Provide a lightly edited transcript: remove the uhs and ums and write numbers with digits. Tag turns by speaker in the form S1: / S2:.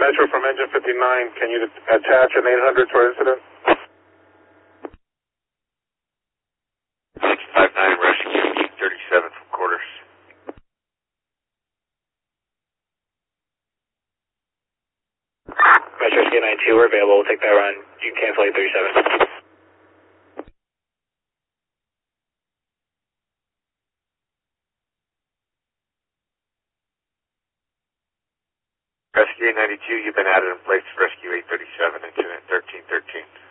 S1: Metro from engine 59. Can you attach an 800 to our incident?
S2: 659 rescue 837 from quarters.
S3: Metro SK92, we're available. We'll take that run. You can cancel 837.
S2: Rescue 892, you've been added in place to rescue 837, incident 1313.